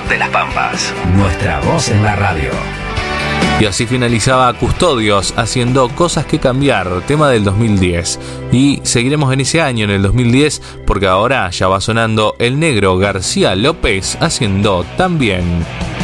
de las Pampas. Nuestra voz en la radio. Y así finalizaba Custodios haciendo Cosas que cambiar, tema del 2010. Y seguiremos en ese año, en el 2010, porque ahora ya va sonando el negro García López haciendo También.